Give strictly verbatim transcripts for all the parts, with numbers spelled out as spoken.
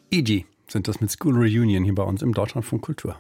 E G sind das mit School Reunion hier bei uns im Deutschlandfunk Kultur.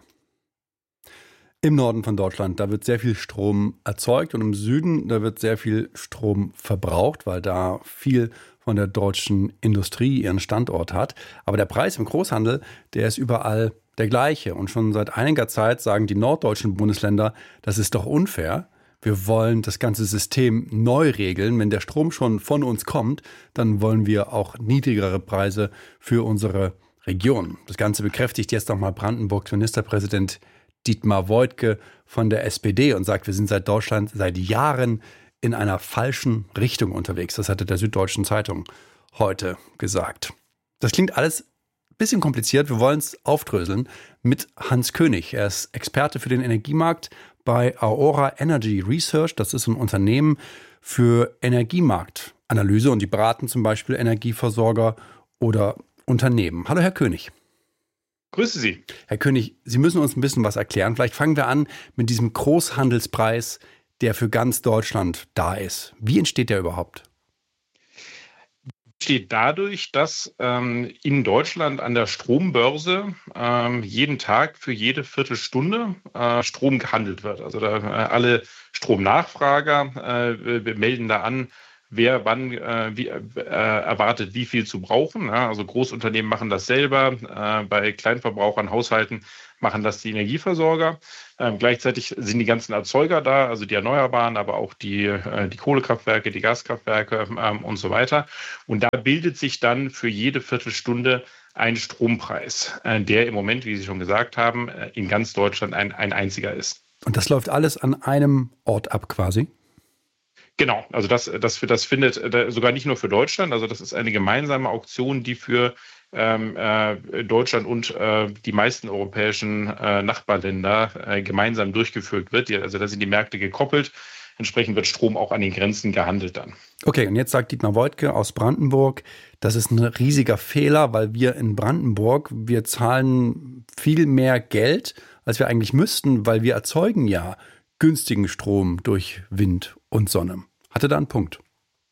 Im Norden von Deutschland, da wird sehr viel Strom erzeugt und im Süden, da wird sehr viel Strom verbraucht, weil da viel von der deutschen Industrie ihren Standort hat. Aber der Preis im Großhandel, der ist überall der gleiche. Und schon seit einiger Zeit sagen die norddeutschen Bundesländer, das ist doch unfair. Wir wollen das ganze System neu regeln. Wenn der Strom schon von uns kommt, dann wollen wir auch niedrigere Preise für unsere Region. Das Ganze bekräftigt jetzt nochmal Brandenburgs Ministerpräsident Dietmar Woidke von der S P D und sagt, wir sind seit Deutschland seit Jahren in einer falschen Richtung unterwegs. Das hatte der Süddeutschen Zeitung heute gesagt. Das klingt alles ein bisschen kompliziert. Wir wollen es aufdröseln mit Hans König. Er ist Experte für den Energiemarkt bei Aora Energy Research. Das ist ein Unternehmen für Energiemarktanalyse und die beraten zum Beispiel Energieversorger oder Unternehmen. Hallo, Herr König. Grüße Sie. Herr König, Sie müssen uns ein bisschen was erklären. Vielleicht fangen wir an mit diesem Großhandelspreis, der für ganz Deutschland da ist. Wie entsteht der überhaupt? Entsteht dadurch, dass ähm, in Deutschland an der Strombörse ähm, jeden Tag für jede Viertelstunde äh, Strom gehandelt wird. Also da, äh, alle Stromnachfrager äh, melden da an, wer wann äh, wie, äh, erwartet, wie viel zu brauchen. Ja, also Großunternehmen machen das selber, äh, bei Kleinverbrauchern, Haushalten machen das die Energieversorger. Ähm, gleichzeitig sind die ganzen Erzeuger da, also die Erneuerbaren, aber auch die, äh, die Kohlekraftwerke, die Gaskraftwerke ähm, und so weiter. Und da bildet sich dann für jede Viertelstunde ein Strompreis, äh, der im Moment, wie Sie schon gesagt haben, äh, in ganz Deutschland ein, ein einziger ist. Und das läuft alles an einem Ort ab quasi? Genau, also das, das, das findet sogar nicht nur für Deutschland, also das ist eine gemeinsame Auktion, die für ähm, äh, Deutschland und äh, die meisten europäischen äh, Nachbarländer äh, gemeinsam durchgeführt wird. Die, also da sind die Märkte gekoppelt, entsprechend wird Strom auch an den Grenzen gehandelt dann. Okay, und jetzt sagt Dietmar Woidke aus Brandenburg, das ist ein riesiger Fehler, weil wir in Brandenburg, wir zahlen viel mehr Geld, als wir eigentlich müssten, weil wir erzeugen ja günstigen Strom durch Wind und Sonne. Hatte da einen Punkt?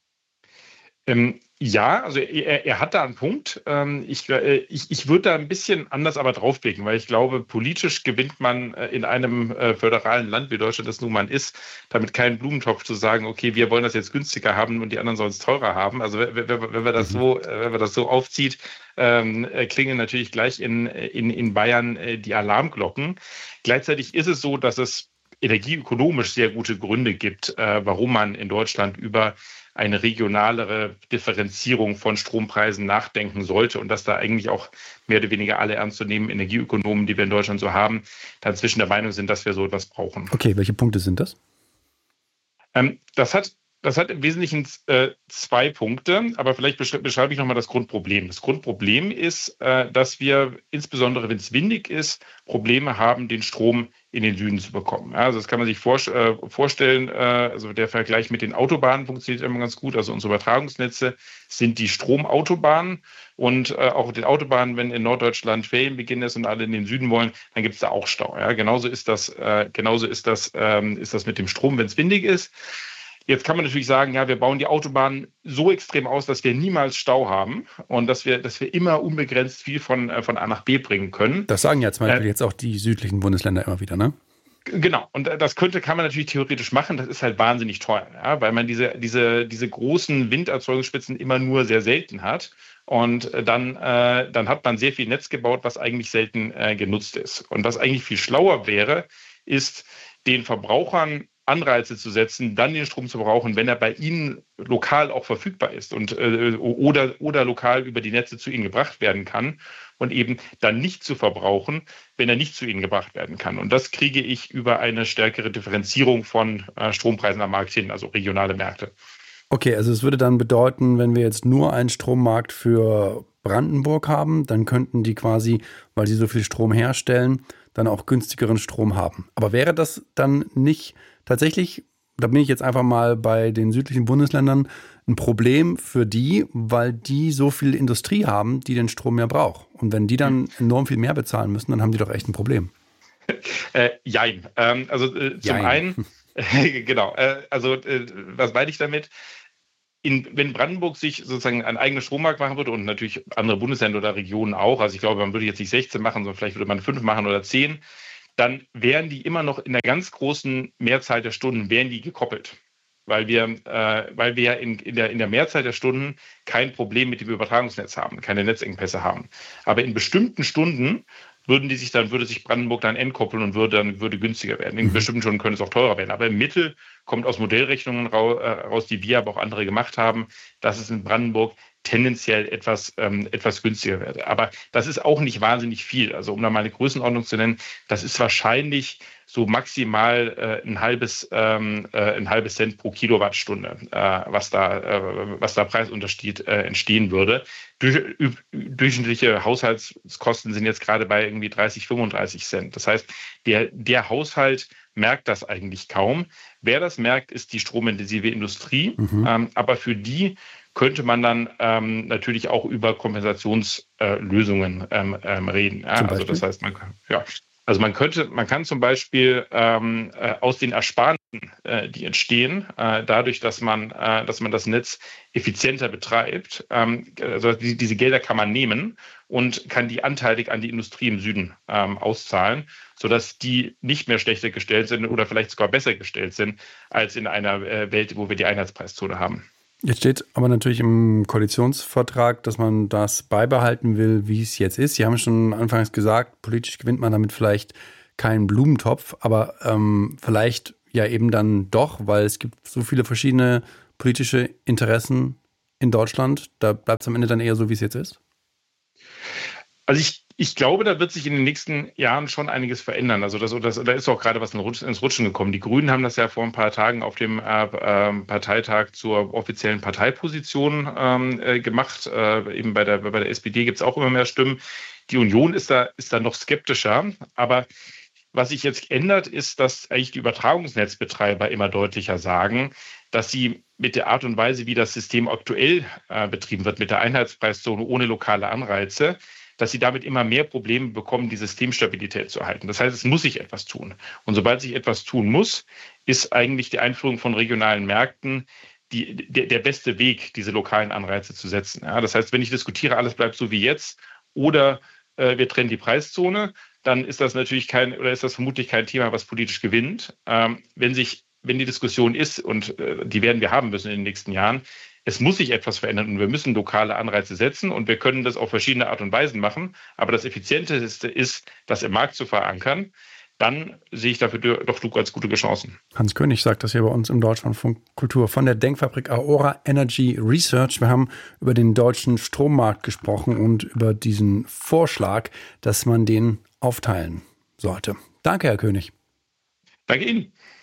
Ähm, ja, also er, er hat da einen Punkt. Ähm, ich, äh, ich, ich würde da ein bisschen anders aber draufblicken, weil ich glaube, politisch gewinnt man äh, in einem äh, föderalen Land, wie Deutschland das nun mal ist, damit keinen Blumentopf zu sagen, okay, wir wollen das jetzt günstiger haben und die anderen sollen es teurer haben. Also wenn, wenn, wenn, wir das so, äh, wenn wir das so aufzieht, ähm, äh, klingen natürlich gleich in, in, in Bayern äh, die Alarmglocken. Gleichzeitig ist es so, dass es energieökonomisch sehr gute Gründe gibt, äh, warum man in Deutschland über eine regionalere Differenzierung von Strompreisen nachdenken sollte und dass da eigentlich auch mehr oder weniger alle ernstzunehmenden Energieökonomen, die wir in Deutschland so haben, dann zwischen der Meinung sind, dass wir so etwas brauchen. Okay, welche Punkte sind das? Ähm, das hat Das hat im Wesentlichen äh, zwei Punkte, aber vielleicht besch- beschreibe ich nochmal das Grundproblem. Das Grundproblem ist, äh, dass wir, insbesondere wenn es windig ist, Probleme haben, den Strom in den Süden zu bekommen. Ja, also das kann man sich vor, äh, vorstellen, äh, also der Vergleich mit den Autobahnen funktioniert immer ganz gut. Also unsere Übertragungsnetze sind die Stromautobahnen und äh, auch auf den Autobahnen, wenn in Norddeutschland Ferienbeginn ist und alle in den Süden wollen, dann gibt es da auch Stau. Ja, genauso ist das, äh, genauso ist das, ähm, ist das mit dem Strom, wenn es windig ist. Jetzt kann man natürlich sagen, ja, wir bauen die Autobahnen so extrem aus, dass wir niemals Stau haben und dass wir, dass wir immer unbegrenzt viel von, äh, von A nach B bringen können. Das sagen ja zum Beispiel äh, jetzt auch die südlichen Bundesländer immer wieder, ne? Genau, und das könnte, kann man natürlich theoretisch machen, das ist halt wahnsinnig teuer, ja, weil man diese, diese, diese großen Winderzeugungsspitzen immer nur sehr selten hat. Und dann, äh, dann hat man sehr viel Netz gebaut, was eigentlich selten äh, genutzt ist. Und was eigentlich viel schlauer wäre, ist den Verbrauchern Anreize zu setzen, dann den Strom zu brauchen, wenn er bei ihnen lokal auch verfügbar ist und äh, oder, oder lokal über die Netze zu ihnen gebracht werden kann und eben dann nicht zu verbrauchen, wenn er nicht zu ihnen gebracht werden kann. Und das kriege ich über eine stärkere Differenzierung von äh, Strompreisen am Markt hin, also regionale Märkte. Okay, also es würde dann bedeuten, wenn wir jetzt nur einen Strommarkt für Brandenburg haben, dann könnten die quasi, weil sie so viel Strom herstellen, dann auch günstigeren Strom haben. Aber wäre das dann nicht tatsächlich, da bin ich jetzt einfach mal bei den südlichen Bundesländern, ein Problem für die, weil die so viel Industrie haben, die den Strom mehr braucht. Und wenn die dann enorm viel mehr bezahlen müssen, dann haben die doch echt ein Problem. Äh, jein. Ähm, also äh, zum Jein. einen, äh, genau, äh, also äh, was meine ich damit? in, wenn Brandenburg sich sozusagen einen eigenen Strommarkt machen würde und natürlich andere Bundesländer oder Regionen auch, also ich glaube, man würde jetzt nicht sechzehn machen, sondern vielleicht würde man fünf machen oder zehn, dann wären die immer noch in der ganz großen Mehrzahl der Stunden, wären die gekoppelt. Weil wir, äh, weil wir ja in, in, der, in der Mehrzahl der Stunden kein Problem mit dem Übertragungsnetz haben, keine Netzengpässe haben. Aber in bestimmten Stunden würden die sich dann, würde sich Brandenburg dann entkoppeln und würde dann würde günstiger werden. In bestimmten Stunden könnte es auch teurer werden. Aber im Mittel kommt aus Modellrechnungen raus, die wir aber auch andere gemacht haben, dass es in Brandenburg tendenziell etwas, ähm, etwas günstiger werde. Aber das ist auch nicht wahnsinnig viel. Also um da mal eine Größenordnung zu nennen, das ist wahrscheinlich so maximal äh, ein halbes ähm, äh, ein halbes Cent pro Kilowattstunde, äh, was da äh, was da Preisunterschied äh, entstehen würde. Durch, durchschnittliche Haushaltskosten sind jetzt gerade bei irgendwie dreißig, fünfunddreißig Cent. Das heißt, der der Haushalt merkt das eigentlich kaum. Wer das merkt, ist die stromintensive Industrie. Mhm. Ähm, aber für die könnte man dann ähm, natürlich auch über Kompensationslösungen äh, ähm, ähm, reden. Ja? Also das heißt, man kann, ja, also man könnte, man kann zum Beispiel ähm, äh, aus den Ersparnissen, äh, die entstehen, äh, dadurch, dass man, äh, dass man das Netz effizienter betreibt, ähm, also die, diese Gelder kann man nehmen und kann die anteilig an die Industrie im Süden ähm, auszahlen, sodass die nicht mehr schlechter gestellt sind oder vielleicht sogar besser gestellt sind als in einer äh, Welt, wo wir die Einheitspreiszone haben. Jetzt steht aber natürlich im Koalitionsvertrag, dass man das beibehalten will, wie es jetzt ist. Sie haben schon anfangs gesagt, politisch gewinnt man damit vielleicht keinen Blumentopf, aber ähm, vielleicht ja eben dann doch, weil es gibt so viele verschiedene politische Interessen in Deutschland. Da bleibt es am Ende dann eher so, wie es jetzt ist? Also ich Ich glaube, da wird sich in den nächsten Jahren schon einiges verändern. Also das, das, da ist auch gerade was ins Rutschen gekommen. Die Grünen haben das ja vor ein paar Tagen auf dem äh, äh, Parteitag zur offiziellen Parteiposition ähm, äh, gemacht. Äh, eben bei der, bei der S P D gibt es auch immer mehr Stimmen. Die Union ist da, ist da noch skeptischer. Aber was sich jetzt ändert, ist, dass eigentlich die Übertragungsnetzbetreiber immer deutlicher sagen, dass sie mit der Art und Weise, wie das System aktuell äh, betrieben wird, mit der Einheitspreiszone ohne lokale Anreize, dass sie damit immer mehr Probleme bekommen, die Systemstabilität zu erhalten. Das heißt, es muss sich etwas tun. Und sobald sich etwas tun muss, ist eigentlich die Einführung von regionalen Märkten die, der, der beste Weg, diese lokalen Anreize zu setzen. Ja, das heißt, wenn ich diskutiere, alles bleibt so wie jetzt oder äh, wir trennen die Preiszone, dann ist das natürlich kein oder ist das vermutlich kein Thema, was politisch gewinnt. Ähm, wenn sich, wenn die Diskussion ist, und äh, die werden wir haben müssen in den nächsten Jahren, es muss sich etwas verändern und wir müssen lokale Anreize setzen und wir können das auf verschiedene Art und Weisen machen. Aber das Effizienteste ist, das im Markt zu verankern. Dann sehe ich dafür doch ganz gute Chancen. Hans König sagt das hier bei uns im Deutschlandfunk Kultur von der Denkfabrik Aora Energy Research. Wir haben über den deutschen Strommarkt gesprochen und über diesen Vorschlag, dass man den aufteilen sollte. Danke, Herr König. Danke Ihnen.